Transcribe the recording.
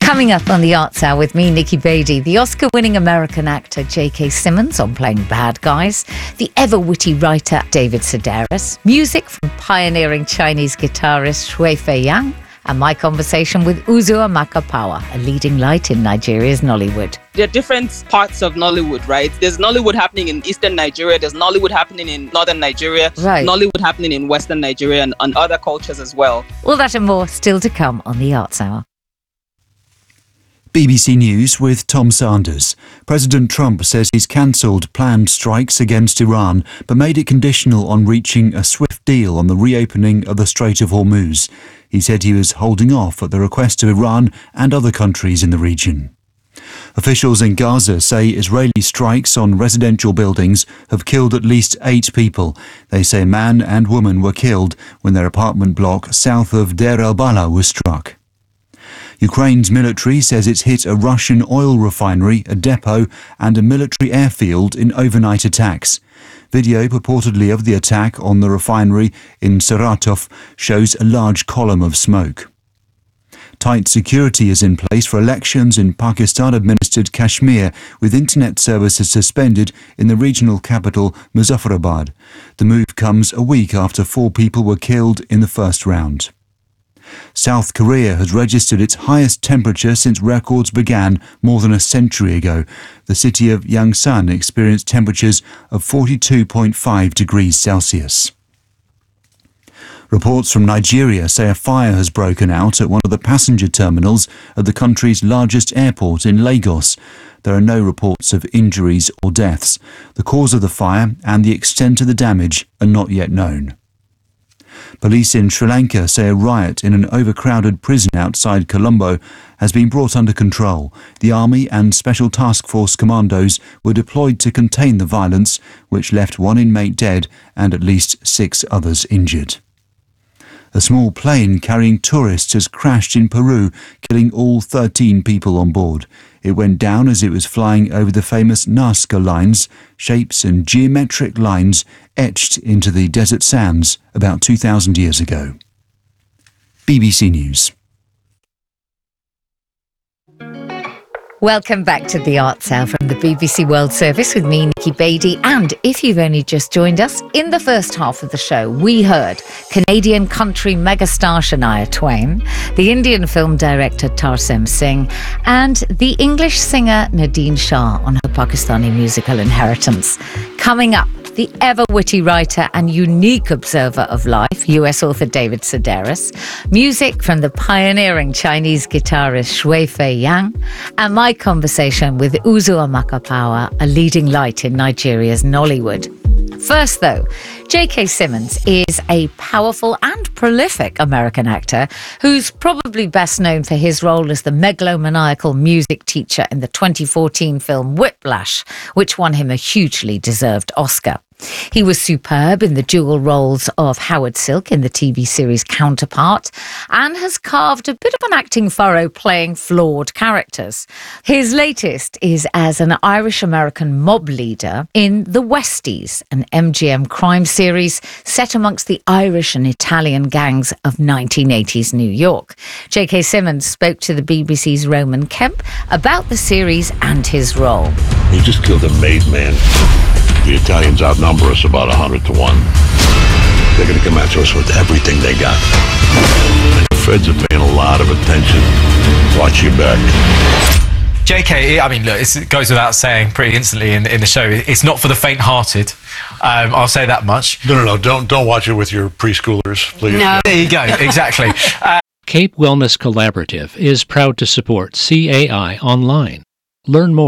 Coming up on the Arts Hour with me, Nikki Beattie, the Oscar-winning American actor J.K. Simmons on playing bad guys, the ever-witty writer David Sedaris, music from pioneering Chinese guitarist Shui Fei Yang, and my conversation with Uzua Makapawa, a leading light in Nigeria's Nollywood. There are different parts of Nollywood, right? There's Nollywood happening in Eastern Nigeria, there's Nollywood happening in Northern Nigeria, right. Nollywood happening in Western Nigeria and other cultures as well. All that and more still to come on the Arts Hour. BBC News with Tom Sanders. President Trump says he's cancelled planned strikes against Iran, but made it conditional on reaching a swift deal on the reopening of the Strait of Hormuz. He said he was holding off at the request of Iran and other countries in the region. Officials in Gaza say Israeli strikes on residential buildings have killed at least 8 people. They say a man and woman were killed when their apartment block south of Deir el-Balah was struck. Ukraine's military says it's hit a Russian oil refinery, a depot and a military airfield in overnight attacks. Video purportedly of the attack on the refinery in Saratov shows a large column of smoke. Tight security is in place for elections in Pakistan-administered Kashmir, with internet services suspended in the regional capital Muzaffarabad. The move comes a week after 4 people were killed in the first round. South Korea has registered its highest temperature since records began more than a century ago. The city of Yangsan experienced temperatures of 42.5 degrees Celsius. Reports from Nigeria say a fire has broken out at one of the passenger terminals at the country's largest airport in Lagos. There are no reports of injuries or deaths. The cause of the fire and the extent of the damage are not yet known. Police in Sri Lanka say a riot in an overcrowded prison outside Colombo has been brought under control. The army and Special Task Force commandos were deployed to contain the violence, which left 1 inmate dead and at least 6 others injured. A small plane carrying tourists has crashed in Peru, killing all 13 people on board. It went down as it was flying over the famous Nazca lines, shapes and geometric lines etched into the desert sands about 2,000 years ago. BBC News. Welcome back to the Arts Hour from the BBC World Service with me, Nikki Beattie. And if you've only just joined us, in the first half of the show, we heard Canadian country megastar Shania Twain, the Indian film director Tarsem Singh, and the English singer Nadine Shah on her Pakistani musical inheritance. Coming up, the ever-witty writer and unique observer of life, US author David Sedaris, music from the pioneering Chinese guitarist Shui Fei Yang, and my conversation with Uzua Makapawa, a leading light in Nigeria's Nollywood. First, though, J.K. Simmons is a powerful and prolific American actor who's probably best known for his role as the megalomaniacal music teacher in the 2014 film Whiplash, which won him a hugely deserved Oscar. He was superb in the dual roles of Howard Silk in the TV series Counterpart and has carved a bit of an acting furrow playing flawed characters. His latest is as an Irish-American mob leader in The Westies, an MGM crime series set amongst the Irish and Italian gangs of 1980s New York. J.K. Simmons spoke to the BBC's Roman Kemp about the series and his role. He just killed a made man. The Italians outnumber us about 100 to 1. They're going to come after us with everything they got. The feds are paying a lot of attention. Watch your back. JK, I mean, look, it goes without saying pretty instantly in the show, it's not for the faint-hearted. I'll say that much. No, don't watch it with your preschoolers, please. No. There you go, exactly. Cape Wellness Collaborative is proud to support CAI Online. Learn more